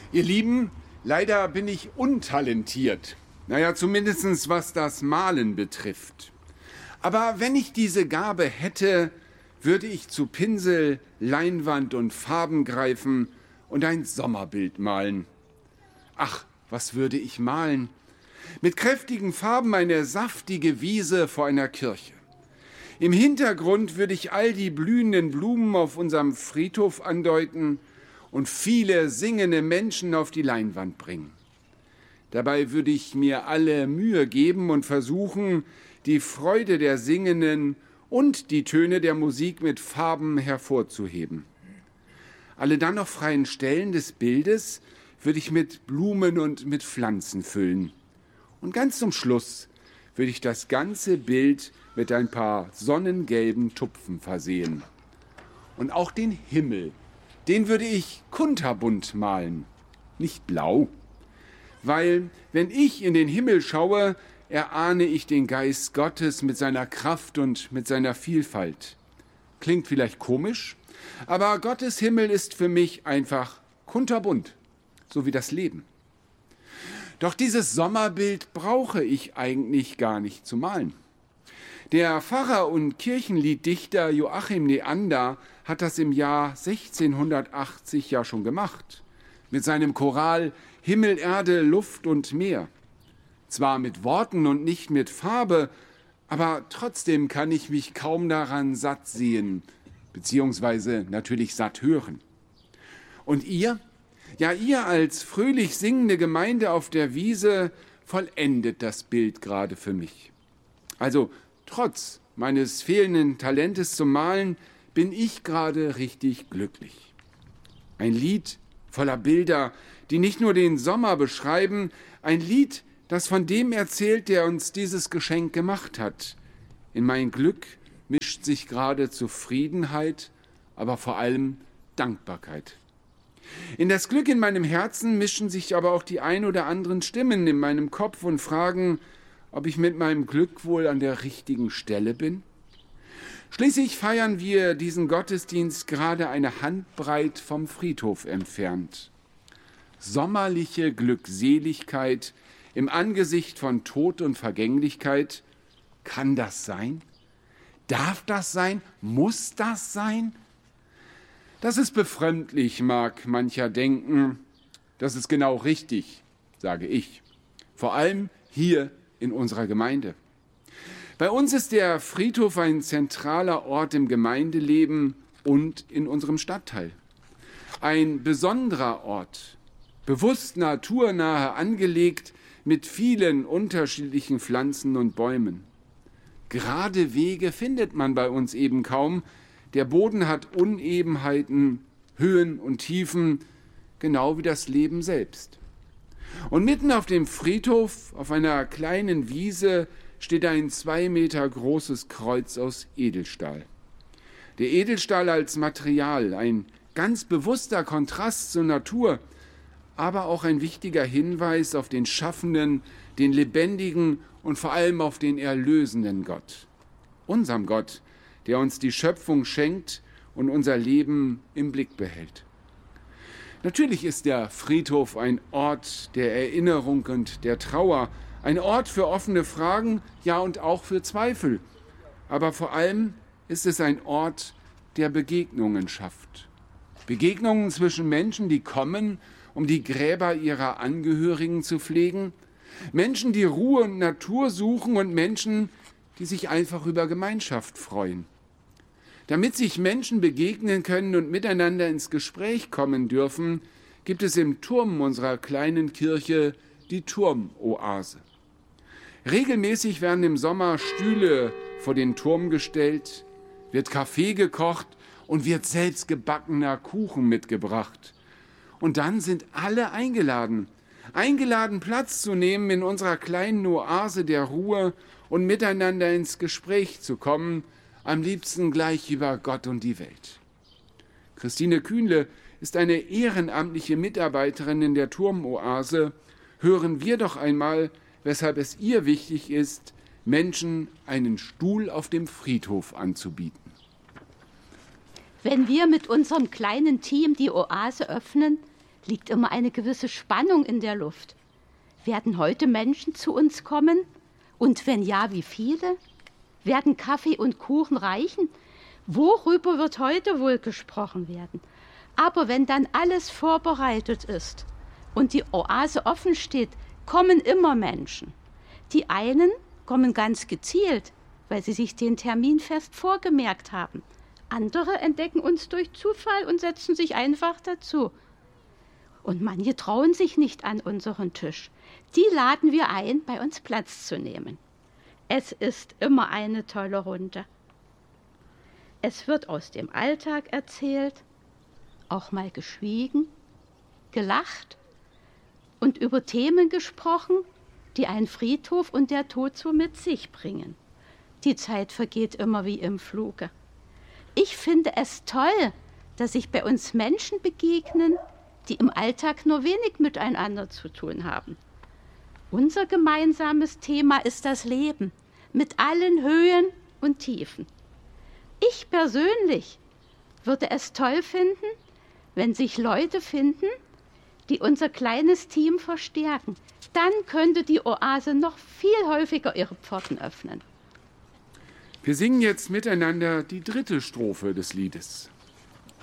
Ihr Lieben, leider bin ich untalentiert. Naja, zumindest was das Malen betrifft. Aber wenn ich diese Gabe hätte, würde ich zu Pinsel, Leinwand und Farben greifen und ein Sommerbild malen. Ach, was würde ich malen? Mit kräftigen Farben eine saftige Wiese vor einer Kirche. Im Hintergrund würde ich all die blühenden Blumen auf unserem Friedhof andeuten und viele singende Menschen auf die Leinwand bringen. Dabei würde ich mir alle Mühe geben und versuchen, die Freude der Singenden und die Töne der Musik mit Farben hervorzuheben. Alle dann noch freien Stellen des Bildes würde ich mit Blumen und mit Pflanzen füllen. Und ganz zum Schluss würde ich das ganze Bild mit ein paar sonnengelben Tupfen versehen. Und auch den Himmel, den würde ich kunterbunt malen, nicht blau. Weil, wenn ich in den Himmel schaue, erahne ich den Geist Gottes mit seiner Kraft und mit seiner Vielfalt. Klingt vielleicht komisch, aber Gottes Himmel ist für mich einfach kunterbunt, so wie das Leben. Doch dieses Sommerbild brauche ich eigentlich gar nicht zu malen. Der Pfarrer und Kirchenlieddichter Joachim Neander hat das im Jahr 1680 ja schon gemacht, mit seinem Choral Himmel, Erde, Luft und Meer. Zwar mit Worten und nicht mit Farbe, aber trotzdem kann ich mich kaum daran satt sehen, beziehungsweise natürlich satt hören. Und ihr? Ja, ihr als fröhlich singende Gemeinde auf der Wiese vollendet das Bild gerade für mich. Also trotz meines fehlenden Talentes zum Malen bin ich gerade richtig glücklich. Ein Lied voller Bilder, die nicht nur den Sommer beschreiben, ein Lied, das von dem erzählt, der uns dieses Geschenk gemacht hat. In mein Glück mischt sich gerade Zufriedenheit, aber vor allem Dankbarkeit. In das Glück in meinem Herzen mischen sich aber auch die ein oder anderen Stimmen in meinem Kopf und fragen, ob ich mit meinem Glück wohl an der richtigen Stelle bin. Schließlich feiern wir diesen Gottesdienst gerade eine Handbreit vom Friedhof entfernt. Sommerliche Glückseligkeit im Angesicht von Tod und Vergänglichkeit. Kann das sein? Darf das sein? Muss das sein? Das ist befremdlich, mag mancher denken. Das ist genau richtig, sage ich. Vor allem hier in unserer Gemeinde. Bei uns ist der Friedhof ein zentraler Ort im Gemeindeleben und in unserem Stadtteil. Ein besonderer Ort, bewusst naturnahe angelegt mit vielen unterschiedlichen Pflanzen und Bäumen. Gerade Wege findet man bei uns eben kaum. Der Boden hat Unebenheiten, Höhen und Tiefen, genau wie das Leben selbst. Und mitten auf dem Friedhof, auf einer kleinen Wiese, steht ein 2 Meter großes Kreuz aus Edelstahl. Der Edelstahl als Material, ein ganz bewusster Kontrast zur Natur, aber auch ein wichtiger Hinweis auf den schaffenden, den lebendigen und vor allem auf den erlösenden Gott. Unserem Gott, der uns die Schöpfung schenkt und unser Leben im Blick behält. Natürlich ist der Friedhof ein Ort der Erinnerung und der Trauer, ein Ort für offene Fragen, ja und auch für Zweifel. Aber vor allem ist es ein Ort, der Begegnungen schafft. Begegnungen zwischen Menschen, die kommen, um die Gräber ihrer Angehörigen zu pflegen. Menschen, die Ruhe und Natur suchen und Menschen, die sich einfach über Gemeinschaft freuen. Damit sich Menschen begegnen können und miteinander ins Gespräch kommen dürfen, gibt es im Turm unserer kleinen Kirche die Turmoase. Regelmäßig werden im Sommer Stühle vor den Turm gestellt, wird Kaffee gekocht und wird selbst gebackener Kuchen mitgebracht. Und dann sind alle eingeladen, Platz zu nehmen in unserer kleinen Oase der Ruhe und miteinander ins Gespräch zu kommen, am liebsten gleich über Gott und die Welt. Christine Kühnle ist eine ehrenamtliche Mitarbeiterin in der Turmoase. Hören wir doch einmal, weshalb es ihr wichtig ist, Menschen einen Stuhl auf dem Friedhof anzubieten. Wenn wir mit unserem kleinen Team die Oase öffnen, liegt immer eine gewisse Spannung in der Luft. Werden heute Menschen zu uns kommen? Und wenn ja, wie viele? Werden Kaffee und Kuchen reichen? Worüber wird heute wohl gesprochen werden? Aber wenn dann alles vorbereitet ist und die Oase offen steht, kommen immer Menschen. Die einen kommen ganz gezielt, weil sie sich den Termin fest vorgemerkt haben. Andere entdecken uns durch Zufall und setzen sich einfach dazu. Und manche trauen sich nicht an unseren Tisch. Die laden wir ein, bei uns Platz zu nehmen. Es ist immer eine tolle Runde. Es wird aus dem Alltag erzählt, auch mal geschwiegen, gelacht und über Themen gesprochen, die ein Friedhof und der Tod so mit sich bringen. Die Zeit vergeht immer wie im Fluge. Ich finde es toll, dass sich bei uns Menschen begegnen, die im Alltag nur wenig miteinander zu tun haben. Unser gemeinsames Thema ist das Leben mit allen Höhen und Tiefen. Ich persönlich würde es toll finden, wenn sich Leute finden, die unser kleines Team verstärken. Dann könnte die Oase noch viel häufiger ihre Pforten öffnen. Wir singen jetzt miteinander die 3. Strophe des Liedes.